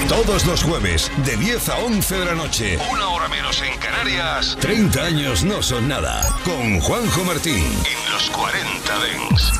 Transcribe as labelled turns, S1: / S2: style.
S1: Todos los jueves, de 10 a 11 de la noche, una hora menos en Canarias, 30 años no son nada, con Juanjo Martín, en los 40 Dents.